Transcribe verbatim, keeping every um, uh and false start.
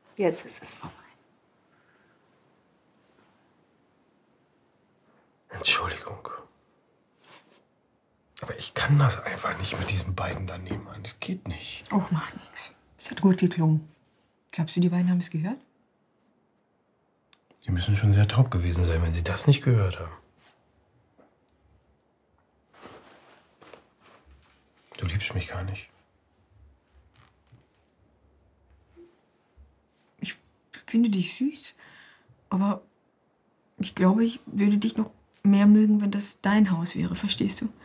Jetzt ist es vorbei. Entschuldigung. Aber ich kann das einfach nicht mit diesen beiden daneben an. Das geht nicht. Och, macht nichts. Es hat gut geklungen. Glaubst du, die beiden haben es gehört? Sie müssen schon sehr taub gewesen sein, wenn Sie das nicht gehört haben. Du liebst mich gar nicht. Ich finde dich süß. Aber ich glaube, ich würde dich noch mehr mögen, wenn das dein Haus wäre. Verstehst du?